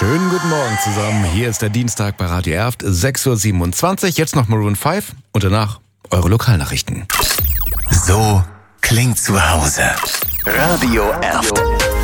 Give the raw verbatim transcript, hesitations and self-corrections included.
Schönen guten Morgen zusammen. Hier ist der Dienstag bei Radio Erft, sechs Uhr siebenundzwanzig. Jetzt noch Maroon fünf und danach eure Lokalnachrichten. So klingt zu Hause. Radio Erft.